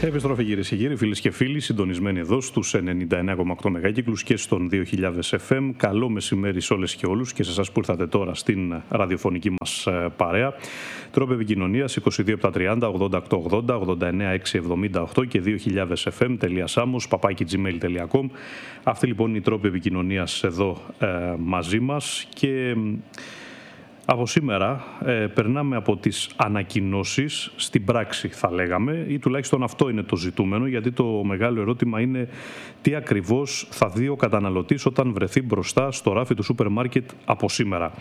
Επιστροφή κυρίες και κύριοι, φίλες και φίλοι, συντονισμένοι εδώ στους 99,8 μεγάκυκλους και στον 2000 FM. Καλό μεσημέρι σε όλες και όλους και σε εσάς που ήρθατε τώρα στην ραδιοφωνική μας παρέα. Τρόποι επικοινωνίας 22 30 88 80 89 678 και 2000 fm.samos@gmail.com. Αυτή λοιπόν είναι η τρόποι επικοινωνίας εδώ μαζί μας και... Από σήμερα περνάμε από τις ανακοινώσεις στην πράξη, θα λέγαμε, ή τουλάχιστον αυτό είναι το ζητούμενο, γιατί το μεγάλο ερώτημα είναι τι ακριβώς θα δει ο καταναλωτής όταν βρεθεί μπροστά στο ράφι του σούπερ μάρκετ από σήμερα.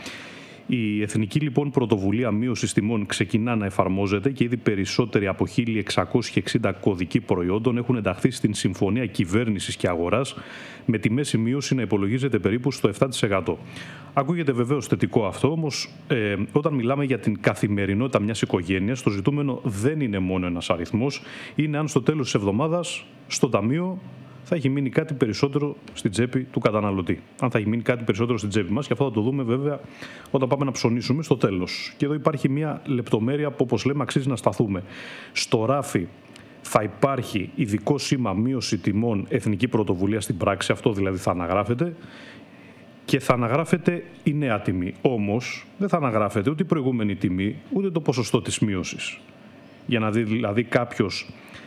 Η Εθνική λοιπόν Πρωτοβουλία Μείωσης Τιμών ξεκινά να εφαρμόζεται και ήδη περισσότεροι από 1.660 κωδικοί προϊόντων έχουν ενταχθεί στην Συμφωνία Κυβέρνησης και Αγοράς, με τη μέση μείωση να υπολογίζεται περίπου στο 7%. Ακούγεται βεβαίως θετικό αυτό, όμως όταν μιλάμε για την καθημερινότητα μιας οικογένειας, το ζητούμενο δεν είναι μόνο ένας αριθμός, είναι αν στο τέλος της εβδομάδας στο ταμείο θα έχει μείνει κάτι περισσότερο στην τσέπη του καταναλωτή. Αν θα έχει μείνει κάτι περισσότερο στην τσέπη μας, και αυτό θα το δούμε βέβαια όταν πάμε να ψωνίσουμε στο τέλος. Και εδώ υπάρχει μια λεπτομέρεια που, όπως λέμε, αξίζει να σταθούμε. Στο ράφι θα υπάρχει ειδικό σήμα μείωση τιμών Εθνική Πρωτοβουλία στην πράξη, αυτό δηλαδή θα αναγράφεται, και θα αναγράφεται η νέα τιμή. Όμως δεν θα αναγράφεται ούτε η προηγούμενη τιμή, ούτε το ποσοστό της μείωσης. Για να δει δηλαδή κάποιος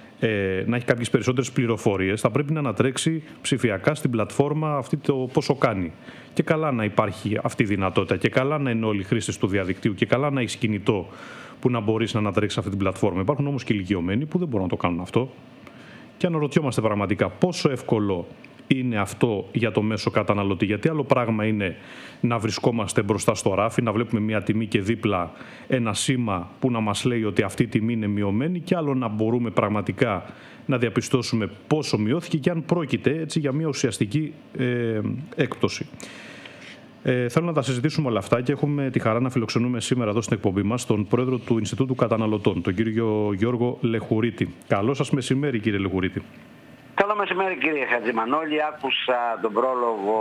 να έχει κάποιες περισσότερες πληροφορίες, θα πρέπει να ανατρέξει ψηφιακά στην πλατφόρμα αυτή το πόσο κάνει. Και καλά να υπάρχει αυτή η δυνατότητα και καλά να είναι όλοι οι χρήστες του διαδικτύου και καλά να έχει κινητό που να μπορείς να ανατρέξεις αυτή την πλατφόρμα. Υπάρχουν όμως και ηλικιωμένοι που δεν μπορούν να το κάνουν αυτό. Και αναρωτιόμαστε πραγματικά πόσο εύκολο είναι αυτό για το μέσο καταναλωτή. Γιατί άλλο πράγμα είναι να βρισκόμαστε μπροστά στο ράφι, να βλέπουμε μια τιμή και δίπλα ένα σήμα που να μας λέει ότι αυτή η τιμή είναι μειωμένη, και άλλο να μπορούμε πραγματικά να διαπιστώσουμε πόσο μειώθηκε και αν πρόκειται έτσι για μια ουσιαστική έκπτωση. Θέλω να τα συζητήσουμε όλα αυτά και έχουμε τη χαρά να φιλοξενούμε σήμερα εδώ στην εκπομπή μας τον πρόεδρο του Ινστιτούτου Καταναλωτών, τον κύριο Γιώργο Λεχουρίτη. Καλό σας μεσημέρι, κύριε Λεχουρίτη. Καλό μεσημέρι, κύριε Χατζημανόλη. Άκουσα τον πρόλογο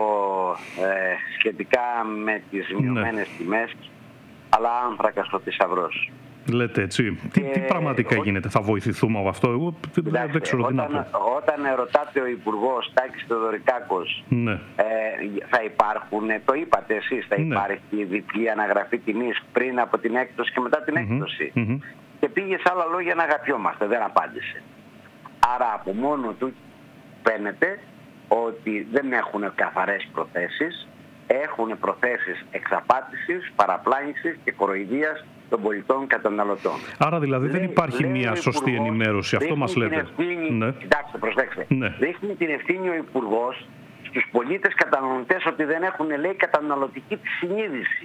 σχετικά με τις μειωμένες τιμές, αλλά άνθρακα στο θησαυρός. Λέτε έτσι. Τι πραγματικά γίνεται, θα βοηθηθούμε από αυτό? Εγώ δεν ξέρω τι να πω. Όταν ρωτάτε ο Υπουργός Τάκης Θεοδωρικάκος, ναι, θα υπάρχουν, το είπατε εσείς, θα υπάρχει διπλή αναγραφή τιμής πριν από την έκπτωση και μετά την έκπτωση. Και πήγε σε άλλα λόγια να αγαπιόμαστε, δεν απάντησε. Άρα από μόνο του φαίνεται ότι δεν έχουν καθαρές προθέσεις, έχουν προθέσεις εξαπάτησης, παραπλάνησης και κοροϊδίας των πολιτών καταναλωτών. Άρα δηλαδή δεν υπάρχει μια σωστή ενημέρωση, αυτό μας λέτε. Ναι. Κοιτάξτε, προσέξτε. Ναι. Δείχνει την ευθύνη ο Υπουργός στους πολίτες καταναλωτές ότι δεν έχουν, λέει, καταναλωτική συνείδηση.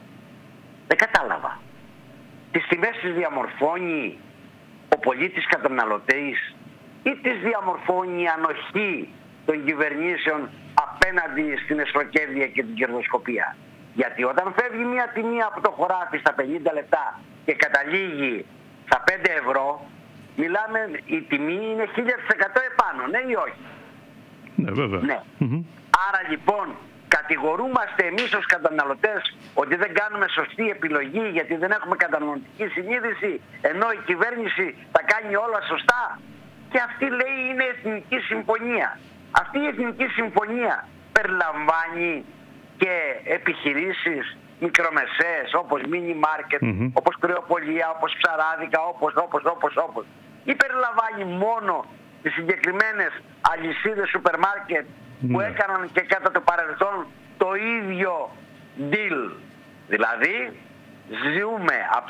Δεν κατάλαβα. Τις τιμές τις διαμορφώνει ο πολίτης καταναλωτής ή τις διαμορφώνει η ανοχή των κυβερνήσεων απέναντι στην εσχροκέρδεια και την κερδοσκοπία? Γιατί όταν φεύγει μια τιμή από το χωράφι στα 50 λεπτά και καταλήγει στα 5 ευρώ, μιλάμε, η τιμή είναι 1000% επάνω, ναι ή όχι? Ναι, βέβαια. Ναι. Άρα λοιπόν κατηγορούμαστε εμείς ως καταναλωτές ότι δεν κάνουμε σωστή επιλογή γιατί δεν έχουμε καταναλωτική συνείδηση, ενώ η κυβέρνηση τα κάνει όλα σωστά. Και αυτή, λέει, είναι εθνική συμφωνία. Αυτή η εθνική συμφωνία περιλαμβάνει και επιχειρήσεις μικρομεσαίες όπως mini market, όπως κρεοπολία, όπως ψαράδικα, όπως. Ή περιλαμβάνει μόνο τις συγκεκριμένες αλυσίδες σούπερ μάρκετ που έκαναν και κατά το παρελθόν το ίδιο deal? Δηλαδή ζούμε από το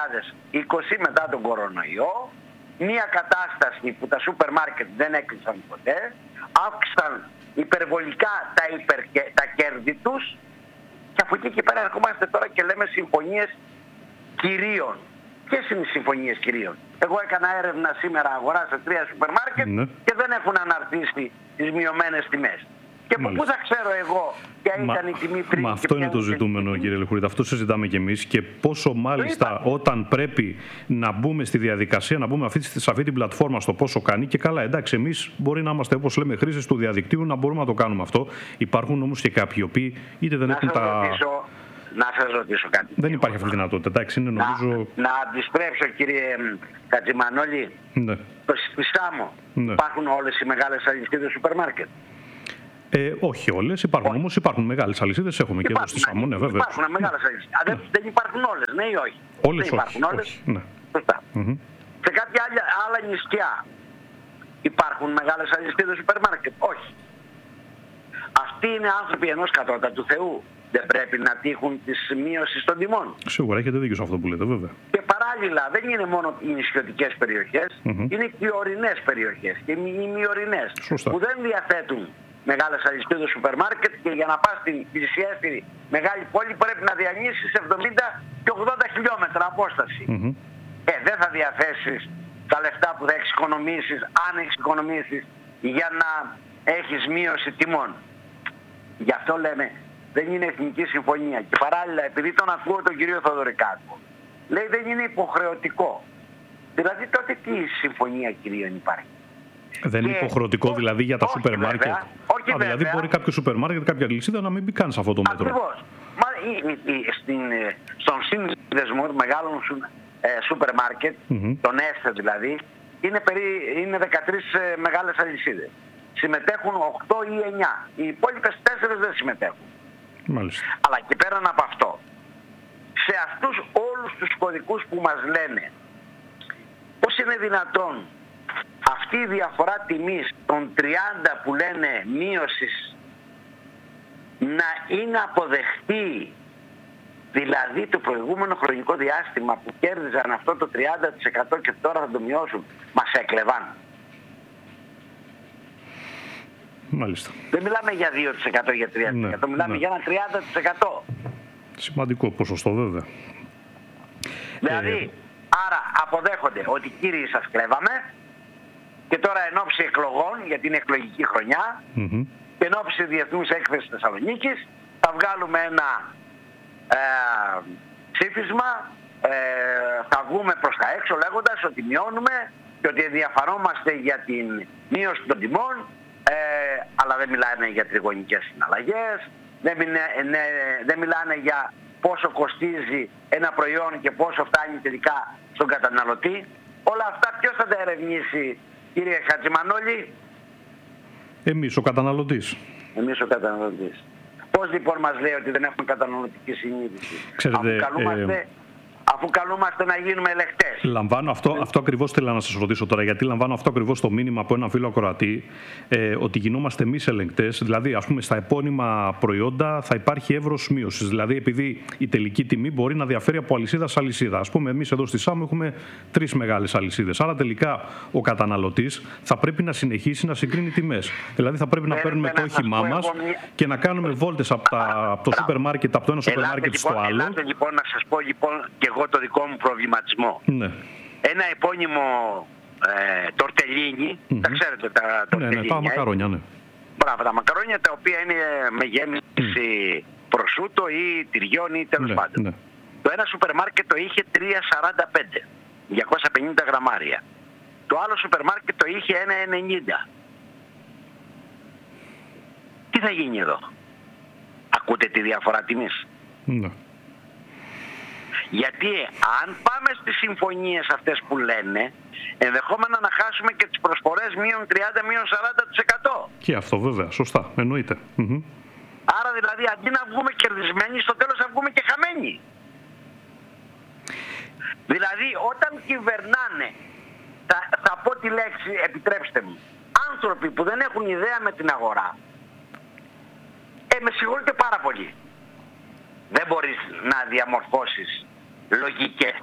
2020 μετά τον κορονοϊό μια κατάσταση που τα σούπερ μάρκετ δεν έκλεισαν ποτέ, αύξησαν υπερβολικά τα κέρδη τους, και από εκεί και πέρα ερχόμαστε τώρα και λέμε συμφωνίες κυρίων. Ποιες είναι οι συμφωνίες κυρίων? Εγώ έκανα έρευνα σήμερα αγορά σε 3 σούπερ μάρκετ και δεν έχουν αναρτήσει τις μειωμένες τιμές. Και από πού θα ξέρω εγώ ποια ήταν η τιμή πριν? Μα αυτό είναι το ζητούμενο, κύριε Λεχουρίτη. Αυτό συζητάμε κι εμείς. Και πόσο μάλιστα όταν πρέπει να μπούμε στη διαδικασία, να μπούμε σε αυτή την πλατφόρμα στο πόσο κάνει. Και καλά, εντάξει, εμείς μπορεί να είμαστε, όπως λέμε, χρήστες του διαδικτύου, να μπορούμε να το κάνουμε αυτό. Υπάρχουν όμως και κάποιοι οποίοι είτε δεν έχουν τα. να σας ρωτήσω κάτι. Δεν υπάρχει αυτή η δυνατότητα. Εντάξει, είναι νομίζω... Να αντιστρέψω, κύριε Χατζημανόλη. Ναι. Στη Σάμο υπάρχουν όλες οι μεγάλες αλυσίδες σούπερ μάρκετ? Όχι όλες, υπάρχουν όμως, υπάρχουν μεγάλες αλυσίδες, έχουμε και εδώ στη Σάμο, ναι, βέβαια. Υπάρχουν μεγάλες αλυσίδες. Δεν υπάρχουν όλες, ναι ή όχι? Όλες, δεν υπάρχουν όλες. Όχι, ναι. Σωστά. Σε κάποια άλλα νησιά υπάρχουν μεγάλες αλυσίδες σούπερ μάρκετ? Όχι. Αυτοί είναι άνθρωποι ενός κατώτατου Θεού. Δεν πρέπει να τύχουν της μείωσης των τιμών? Σίγουρα έχετε δίκιο σε αυτό που λέτε, βέβαια. Και παράλληλα δεν είναι μόνο οι νησιωτικές περιοχές, είναι και οι ορεινές περιοχές και οι μειορεινές που δεν διαθέτουν μεγάλες αλυσίδες σούπερ μάρκετ και για να πας στην πλησιέστερη μεγάλη πόλη πρέπει να διανύσεις 70 και 80 χιλιόμετρα απόσταση. Δεν θα διαθέσεις τα λεφτά που θα εξοικονομήσεις, αν εξοικονομήσεις, για να έχεις μείωση τιμών. Γι' αυτό λέμε δεν είναι εθνική συμφωνία. Και παράλληλα, επειδή τον ακούω τον κύριο Θοδωρικάκο, λέει δεν είναι υποχρεωτικό. Δηλαδή τότε τι συμφωνία κυρίων υπάρχει? Δεν είναι υποχρεωτικό δηλαδή για τα σούπερ μάρκετ? Όχι, δηλαδή μπορεί κάποιο σούπερ μάρκετ, κάποια αλυσίδα να μην μπει καν σε αυτό το μέτρο. Ακριβώς. Στον σύνδεσμο μεγάλων σούπερ μάρκετ, τον ΕΣΤΕ δηλαδή, είναι 13 μεγάλες αλυσίδες. Συμμετέχουν 8 ή 9. Οι υπόλοιπες 4 δεν συμμετέχουν. Μάλιστα. Αλλά και πέραν από αυτό, σε αυτούς όλους τους κωδικούς που μας λένε, πώς είναι δυνατόν αυτή η διαφορά τιμής των 30 που λένε μείωσης να είναι αποδεχτή? Δηλαδή το προηγούμενο χρονικό διάστημα που κέρδιζαν αυτό το 30% και τώρα θα το μειώσουν, μας έκλεβαν. Μάλιστα. Δεν μιλάμε για 2% για 3%, μιλάμε για ένα 30%. Σημαντικό ποσοστό βέβαια. Δηλαδή, άρα αποδέχονται ότι κύριοι σας κλέβαμε και τώρα εν ώψη εκλογών, γιατί είναι εκλογική χρονιά, και εν ώψη Διεθνούς Έκθεσης Θεσσαλονίκης, θα βγάλουμε ένα ψήφισμα, θα βγούμε προς τα έξω λέγοντας ότι μειώνουμε και ότι ενδιαφερόμαστε για την μείωση των τιμών, αλλά δεν μιλάνε για τριγωνικές συναλλαγές, δεν μιλάνε για πόσο κοστίζει ένα προϊόν και πόσο φτάνει τελικά στον καταναλωτή. Όλα αυτά ποιος θα τα ερευνήσει, κύριε Χατζημανόλη? Εμείς ο καταναλωτής. Εμείς ο καταναλωτής. Πώς λοιπόν μας λέει ότι δεν έχουμε καταναλωτική συνείδηση? Ξέρετε, αφού καλούμαστε να γίνουμε ελεκτές. Λαμβάνω αυτό ακριβώς θέλω να σας ρωτήσω τώρα, γιατί λαμβάνω αυτό ακριβώς το μήνυμα από έναν φίλο ακροατή, ότι γινόμαστε εμείς ελεγκτές, δηλαδή ας πούμε στα επώνυμα προϊόντα θα υπάρχει εύρος μείωσης, δηλαδή επειδή η τελική τιμή μπορεί να διαφέρει από αλυσίδα σε αλυσίδα. Ας πούμε εμείς εδώ στη Σάμο έχουμε 3 μεγάλες αλυσίδες, άρα τελικά ο καταναλωτής θα πρέπει να συνεχίσει να συγκρίνει τιμές. Δηλαδή θα πρέπει να παίρνουμε το όχημά μας και να κάνουμε βόλτες από το σούπερ μάρκετ, από το ένα σούπερ μάρκετ στο άλλο. Ελάτε λοιπόν να σας πω λοιπόν και εγώ το δικό μου προβληματισμό. Ναι. Ένα επώνυμο τορτελίνι, τα ξέρετε τα τορτελίνια? Ναι, τα μακαρόνια, ναι. Μπράβο, τα μακαρόνια τα οποία είναι με γέμιση προσούτο ή τυριών ή τέλος πάντων. Ναι. Το ένα σούπερ μάρκετ το είχε 3,45, 250 γραμμάρια. Το άλλο σούπερ μάρκετ το είχε 1,90. Τι θα γίνει εδώ? Ακούτε τη διαφορά τιμής? Ναι. Γιατί αν πάμε στις συμφωνίες αυτές που λένε, ενδεχόμενα να χάσουμε και τις προσφορές μείον 30, μείον 40%. Και αυτό βέβαια, σωστά, εννοείται. Άρα δηλαδή αντί να βγούμε κερδισμένοι, στο τέλος θα βγούμε και χαμένοι. Δηλαδή όταν κυβερνάνε, θα πω τη λέξη, επιτρέψτε μου, άνθρωποι που δεν έχουν ιδέα με την αγορά, με συγχωρείτε πάρα πολύ. Δεν μπορείς να διαμορφώσεις λογικές.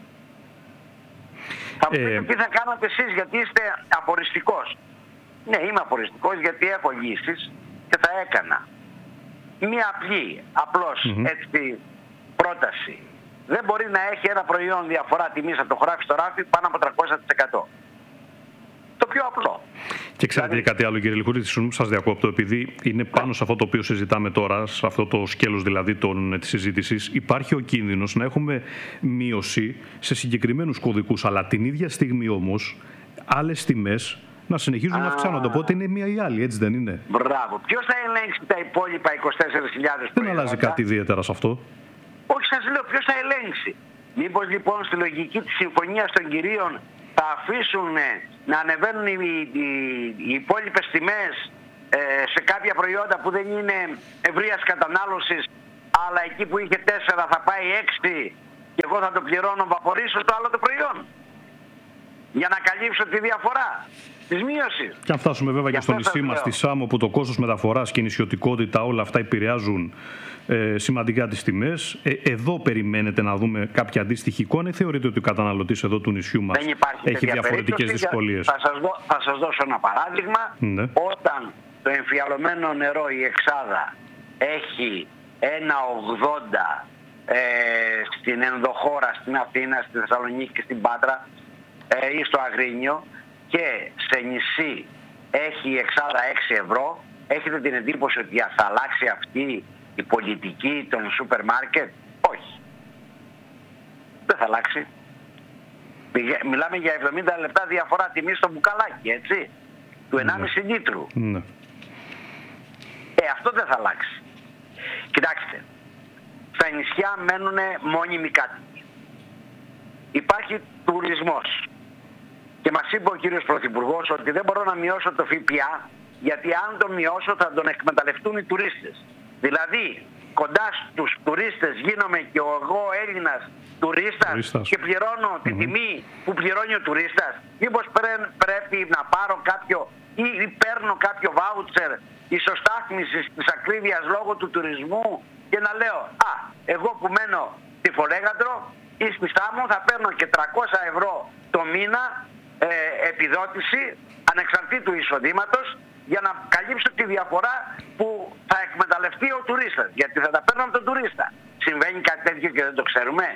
Θα μου πείτε τι θα κάνατε εσείς, γιατί είστε αποριστικός. Ναι, είμαι αποριστικός γιατί έχω λύσεις και θα έκανα μία απλώς έτσι πρόταση. Δεν μπορεί να έχει ένα προϊόν διαφορά τιμής από το χωράφι στο ράφι πάνω από 300%. Το πιο απλό. Και ξέρετε δηλαδή, κάτι άλλο, κύριε Λιχουρίδη, σας διακόπτω, επειδή είναι πάνω σε αυτό το οποίο συζητάμε τώρα, σε αυτό το σκέλος δηλαδή της συζήτησης, υπάρχει ο κίνδυνος να έχουμε μείωση σε συγκεκριμένους κωδικούς, αλλά την ίδια στιγμή όμως άλλες τιμές να συνεχίζουν να αυξάνονται. Οπότε είναι μία ή άλλη, έτσι δεν είναι? Μπράβο. Ποιος θα ελέγξει τα υπόλοιπα 24.000 Δεν αλλάζει κάτι ιδιαίτερα σε αυτό. Όχι, σας λέω, ποιος θα ελέγξει? Μήπως λοιπόν στη λογική της συμφωνίας των κυρίων θα αφήσουν να ανεβαίνουν οι υπόλοιπες τιμές σε κάποια προϊόντα που δεν είναι ευρείας κατανάλωσης, αλλά εκεί που είχε 4 θα πάει 6 και εγώ θα το πληρώνω βαπορίσω το άλλο το προϊόν, για να καλύψω τη διαφορά της μείωσης. Και αν φτάσουμε βέβαια και στο νησί μας, στη Σάμο, που το κόστος μεταφοράς και η νησιωτικότητα, όλα αυτά επηρεάζουν σημαντικά τις τιμές. Εδώ περιμένετε να δούμε κάποια αντίστοιχη εικόνα ή θεωρείτε ότι ο καταναλωτής εδώ του νησιού μας έχει διαφορετικές δυσκολίες? Θα σας δώσω ένα παράδειγμα. Ναι. Όταν το εμφιαλωμένο νερό, η Εξάδα, έχει 1,80 στην ενδοχώρα, στην Αθήνα, στη Θεσσαλονίκη και στην Πάτρα ή στο Αγρίνιο, και σε νησί έχει η Εξάδα 6 ευρώ, έχετε την εντύπωση ότι θα αλλάξει αυτή η πολιτική των σούπερ μάρκετ? Όχι. Δεν θα αλλάξει. Μιλάμε για 70 λεπτά διαφορά τιμή στο μπουκαλάκι, έτσι, του 1,5 λίτρου. Ναι. Αυτό δεν θα αλλάξει. Κοιτάξτε, στα νησιά μένουν μόνιμοι κάτοικοι. Υπάρχει τουρισμός. Και μας είπε ο κύριος Πρωθυπουργός ότι δεν μπορώ να μειώσω το ΦΠΑ, γιατί αν το μειώσω θα τον εκμεταλλευτούν οι τουρίστες. Δηλαδή, κοντά στους τουρίστες γίνομαι και εγώ Έλληνας τουρίστας και πληρώνω τη τιμή που πληρώνει ο τουρίστας. Μήπως πρέπει να πάρω κάποιο ή παίρνω κάποιο βάουτσερ ισοστάθμισης της ακρίβειας λόγω του τουρισμού και να λέω εγώ που μένω στη Φολέγαντρο ή στη Σάμο θα παίρνω και 300 ευρώ το μήνα επιδότηση ανεξαρτήτου εισοδήματος για να καλύψω τη διαφορά που θα εκμεταλλευτεί ο τουρίστας, γιατί θα τα παίρνω από τον τουρίστα. Συμβαίνει κάτι τέτοιο και δεν το ξέρουμε?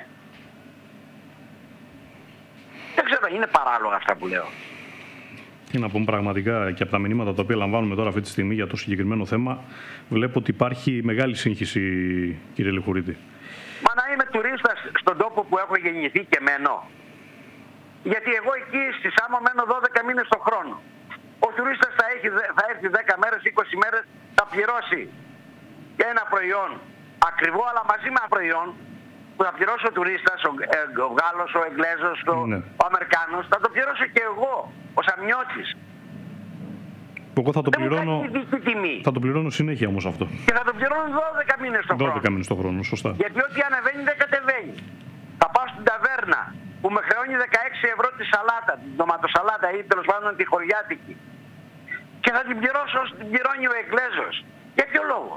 Δεν ξέρω, είναι παράλογα αυτά που λέω. Και να πούμε πραγματικά, και από τα μηνύματα τα οποία λαμβάνουμε τώρα αυτή τη στιγμή για το συγκεκριμένο θέμα, βλέπω ότι υπάρχει μεγάλη σύγχυση, κύριε Λιχουρίδη. Μα να είμαι τουρίστας στον τόπο που έχω γεννηθεί και μένω. Γιατί εγώ εκεί στη Σάμο μένω 12 μήνες το χρόνο. Ο τουρίστας θα έρθει 10 μέρες, 20 μέρες, θα πληρώσει ένα προϊόν ακριβό, αλλά μαζί με ένα προϊόν που θα πληρώσει ο τουρίστας, ο Γάλλος, ο Εγγλέζος, ο Αμερικάνος, θα το πληρώσω και εγώ, ο Σαμιώτης. Εγώ θα το πληρώνω συνέχεια όμως αυτό. Και θα το πληρώνω 12 μήνες το χρόνο. 12 μήνες το χρόνο, σωστά. Γιατί ό,τι ανεβαίνει δεν κατεβαίνει. Θα πάω στην ταβέρνα που με χρεώνει 16 ευρώ τη σαλάτα, την ντοματοσαλάτα ή τέλος πάντων τη χωριάτικη. Και θα την πληρώσω όσο την πληρώνει ο Εγγλέζος. Για ποιο λόγο?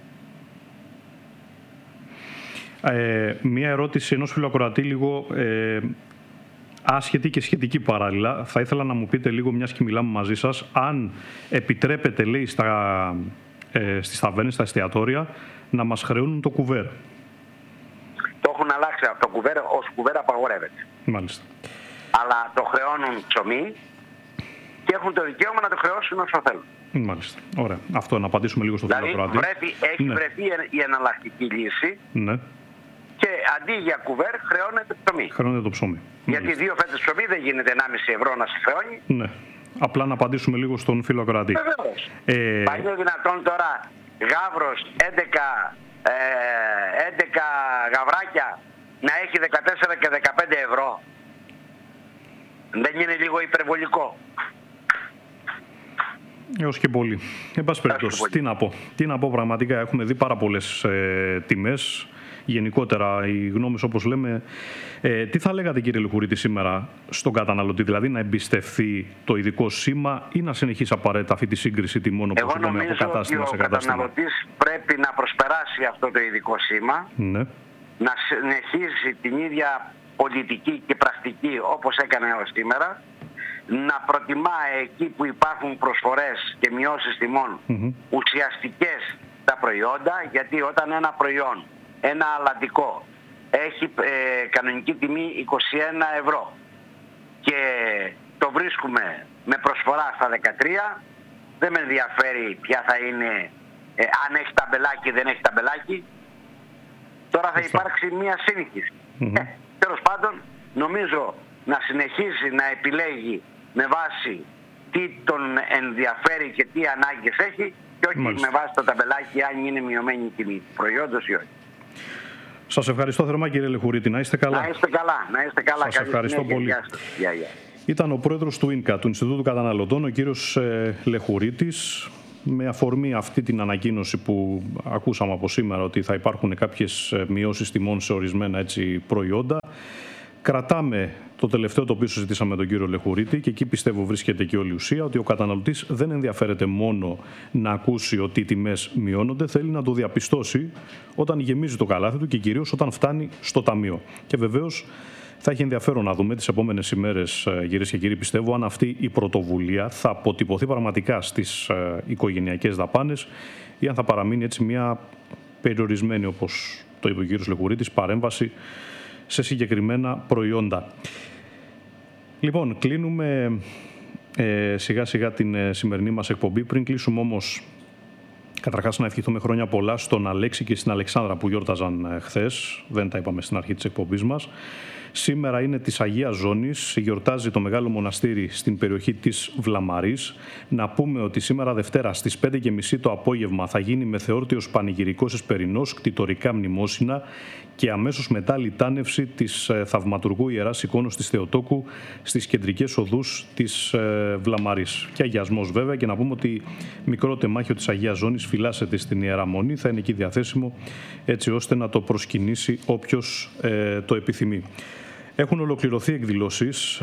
Μία ερώτηση ενός φιλοακροατή λίγο άσχετη και σχετική παράλληλα. Θα ήθελα να μου πείτε λίγο, μιας και μιλάμε μαζί σας, αν επιτρέπετε, λέει, στις ταβέρνες, στα εστιατόρια, να μας χρεώνουν το κουβέρ. Το έχουν αλλάξει από το κουβέρ, ως κουβέρ απαγορεύεται. Μάλιστα. Αλλά το χρεώνουν ψωμί και έχουν το δικαίωμα να το χρεώσουν όσο θέλουν. Μάλιστα. Ωραία. Αυτό να απαντήσουμε λίγο στο φιλοακροατή. Δηλαδή έχει βρεθεί η εναλλακτική λύση. Ναι. Και αντί για κουβέρ χρεώνεται ψωμί. Χρεώνεται το ψωμί. Γιατί 2 φέτες ψωμί δεν γίνεται 1,5 ευρώ να σε χρεώνει. Ναι. Απλά να απαντήσουμε λίγο στον φιλοακροατή. Βεβαίως. Είναι δυνατόν τώρα γάβρος 11 γαβράκια να έχει 14 και 15 ευρώ? Δεν είναι λίγο υπερβολικό? Έως και πολύ. Εν πάση περιπτώσει, τι να πω πραγματικά, έχουμε δει πάρα πολλές τιμές. Γενικότερα οι γνώμες, όπως λέμε. Τι θα λέγατε, κύριε Λιχουρίδη, σήμερα στον καταναλωτή, δηλαδή να εμπιστευτεί το ειδικό σήμα ή να συνεχίσει απαραίτητα αυτή τη σύγκριση τιμών, όπως είπαμε, από κατάστημα σε κατάστημα? Ο καταναλωτής πρέπει να προσπεράσει αυτό το ειδικό σήμα, ναι, να συνεχίσει την ίδια πολιτική και πρακτική όπως έκανε έως σήμερα, να προτιμά εκεί που υπάρχουν προσφορές και μειώσεις τιμών ουσιαστικές τα προϊόντα, γιατί όταν ένα προϊόν, ένα αλλαντικό, έχει κανονική τιμή 21 ευρώ και το βρίσκουμε με προσφορά στα 13, δεν με ενδιαφέρει ποια θα είναι, αν έχει ταμπελάκι ή δεν έχει ταμπελάκι. Τώρα θα υπάρξει μια σύγχυση. Τέλος πάντων, νομίζω να συνεχίσει να επιλέγει με βάση τι τον ενδιαφέρει και τι ανάγκες έχει και όχι με βάση το ταμπελάκι αν είναι μειωμένη η τιμή προϊόντος ή όχι. Σας ευχαριστώ θερμά, κύριε Λεχουρίτη. Να είστε καλά. Να είστε καλά. Σας ευχαριστώ πολύ. Γεια. Ήταν ο πρόεδρος του ΙΝΚΑ, του Ινστιτούτου Καταναλωτών, ο κύριος Λεχουρίτης, με αφορμή αυτή την ανακοίνωση που ακούσαμε από σήμερα ότι θα υπάρχουν κάποιες μειώσεις τιμών σε ορισμένα προϊόντα. Κρατάμε το τελευταίο το οποίο συζητήσαμε με τον κύριο Λεχουρίτη και εκεί πιστεύω βρίσκεται και όλη η ουσία, ότι ο καταναλωτής δεν ενδιαφέρεται μόνο να ακούσει ότι οι τιμές μειώνονται, θέλει να το διαπιστώσει όταν γεμίζει το καλάθι του και κυρίως όταν φτάνει στο ταμείο. Και βεβαίως θα έχει ενδιαφέρον να δούμε τις επόμενες ημέρες, κυρίες και κύριοι, πιστεύω, αν αυτή η πρωτοβουλία θα αποτυπωθεί πραγματικά στις οικογενειακές δαπάνες ή αν θα παραμείνει έτσι μια περιορισμένη, όπως το είπε ο κύριος Λεχουρίτης, παρέμβαση σε συγκεκριμένα προϊόντα. Λοιπόν, κλείνουμε σιγά σιγά την σημερινή μας εκπομπή. Πριν κλείσουμε όμως, καταρχάς να ευχηθούμε χρόνια πολλά στον Αλέξη και στην Αλεξάνδρα που γιόρταζαν χθες. Δεν τα είπαμε στην αρχή της εκπομπής μας. Σήμερα είναι της Αγίας Ζώνης, γιορτάζει το Μεγάλο Μοναστήρι στην περιοχή της Βλαμαρής. Να πούμε ότι σήμερα Δευτέρα στις 5:30 το απόγευμα θα γίνει μεθεόρτιος πανηγυρικός εσπερινός, κτητορικά μνημόσυνα και αμέσως μετά λιτάνευση της θαυματουργού Ιεράς Εικόνος της Θεοτόκου στις κεντρικές οδούς της Βλαμαρής. Και αγιασμός βέβαια, και να πούμε ότι μικρό τεμάχιο της Αγίας Ζώνης φυλάσσεται στην Ιερά Μονή, θα είναι εκεί διαθέσιμο έτσι ώστε να το προσκυνήσει όποιος το επιθυμεί. Έχουν ολοκληρωθεί εκδηλώσεις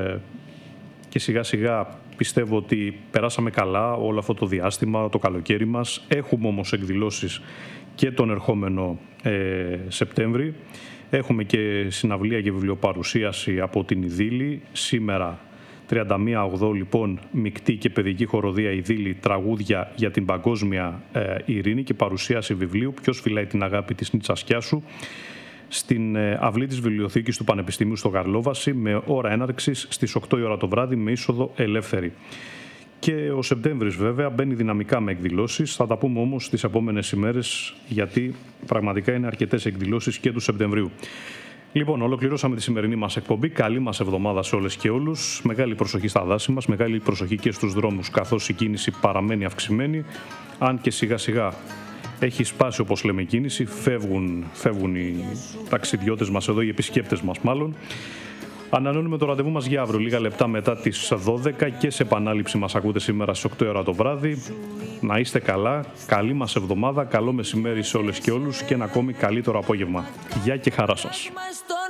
και σιγά σιγά πιστεύω ότι περάσαμε καλά όλο αυτό το διάστημα, το καλοκαίρι μας. Έχουμε όμως εκδηλώσεις και τον ερχόμενο Σεπτέμβρη. Έχουμε και συναυλία και βιβλιοπαρουσίαση από την Ιδήλη. Σήμερα 31/8 λοιπόν, μεικτή και παιδική χοροδία Ιδήλη, τραγούδια για την παγκόσμια ειρήνη και παρουσίαση βιβλίου «Ποιος φυλάει την αγάπη της Νίτσας Κιάσου» στην αυλή της Βιβλιοθήκης του Πανεπιστημίου στο Γαρλόβαση, με ώρα έναρξης στις 8 η ώρα το βράδυ με είσοδο ελεύθερη. Και ο Σεπτέμβρης βέβαια μπαίνει δυναμικά με εκδηλώσεις. Θα τα πούμε όμως τις επόμενες ημέρες, γιατί πραγματικά είναι αρκετές εκδηλώσεις και του Σεπτεμβρίου. Λοιπόν, ολοκληρώσαμε τη σημερινή μας εκπομπή. Καλή μας εβδομάδα σε όλες και όλους. Μεγάλη προσοχή στα δάση μας, μεγάλη προσοχή και στους δρόμους, καθώς η κίνηση παραμένει αυξημένη, αν και σιγά σιγά έχει σπάσει, όπως λέμε, η κίνηση. Φεύγουν οι ταξιδιώτες μας εδώ, οι επισκέπτες μας μάλλον. Ανανεώνουμε το ραντεβού μας για αύριο, λίγα λεπτά μετά τις 12, και σε επανάληψη μας ακούτε σήμερα στις 8 ώρα το βράδυ. Να είστε καλά, καλή μας εβδομάδα, καλό μεσημέρι σε όλες και όλους και ένα ακόμη καλύτερο απόγευμα. Γεια και χαρά σας.